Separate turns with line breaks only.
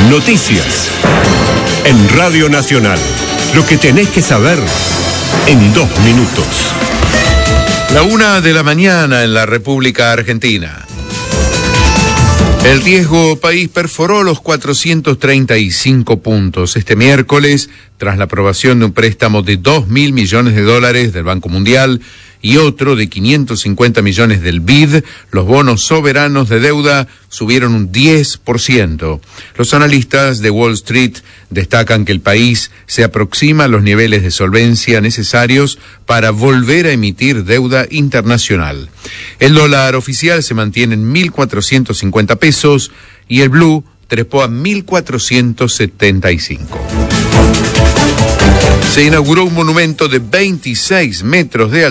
Noticias. En Radio Nacional. Lo que tenés que saber en 2 minutos.
1:00 a.m. en la República Argentina. El riesgo país perforó los 435 puntos este miércoles, tras la aprobación de un préstamo de $2.000 millones del Banco Mundial y otro de 550 millones del BID. Los bonos soberanos de deuda subieron un 10%. Los analistas de Wall Street destacan que el país se aproxima a los niveles de solvencia necesarios para volver a emitir deuda internacional. El dólar oficial se mantiene en 1.450 pesos y el blue trepó a 1.475. Se inauguró un monumento de 26 metros de altura